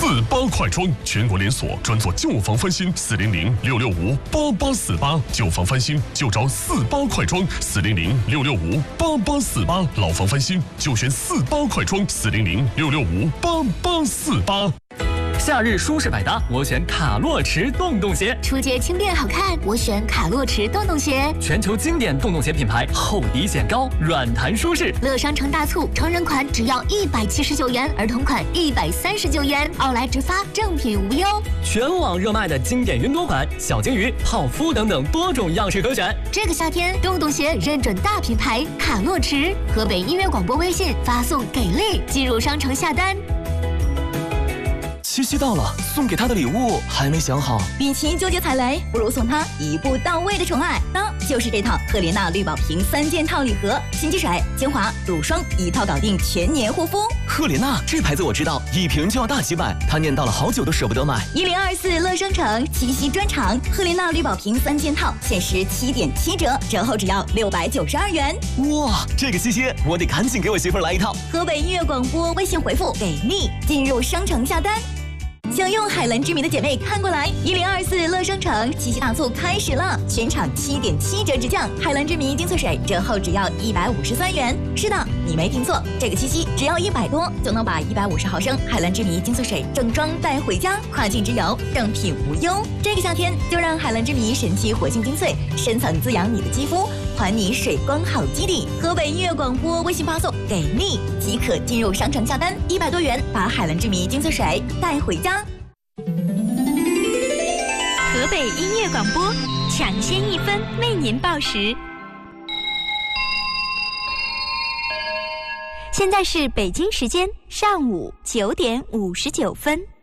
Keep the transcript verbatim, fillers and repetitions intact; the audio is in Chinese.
四八快装，全国连锁，专做旧房翻新，四零零六六五八八四八，旧房翻新就找四八快装，四零零六六五八八四八，老房翻新就选四八快装，四零零六六五八八四八。 夏日舒适百搭，我选卡洛驰洞洞鞋。 出街轻便好看，我选卡洛驰洞洞鞋。 全球经典洞洞鞋品牌，厚底显高，软弹舒适。 乐商城大促，成人款只要一百七十九元，儿童款一百三十九元，奥莱直发，正品无忧。 全网热卖的经典云朵款、小金鱼、泡芙等等多种样式可选。 这个夏天，洞洞鞋认准大品牌卡洛驰。河北音乐广播微信发送给力，进入商城下单。 七夕到了，送给他的礼物还没想好。 与其纠结踩雷，不如送他一步到位的宠爱，那就是这套赫莲娜绿宝瓶三件套礼盒，心机水、精华、乳霜一套搞定全年护肤。 赫莲娜这牌子我知道，一瓶就要大几百，他念叨了好久都舍不得买。 一零二四乐商城七夕专场，赫莲娜绿宝瓶三件套限时七点七折，折后只要六百九十二元。 哇，这个七夕我得赶紧给我媳妇儿来一套。 河北音乐广播微信回复给力，进入商城下单。想用海蓝之谜的姐妹看过来，一零二四乐商城七夕大促开始了，全场七点七折直降，海蓝之谜精粹水折后只要一百五十三元。是的，你没听错，这个七夕只要一百多就能把一百五十毫升海蓝之谜精粹水正装带回家，跨境之游正品无忧。这个夏天就让海蓝之谜神奇活性精粹深层滋养你的肌肤，还你水光好基底。河北音乐广播微信发送给力即可进入商城下单，一百多元把海蓝之谜精粹水带回家。 河北音乐广播抢先一分为您报时。现在是北京时间上午九点五十九分。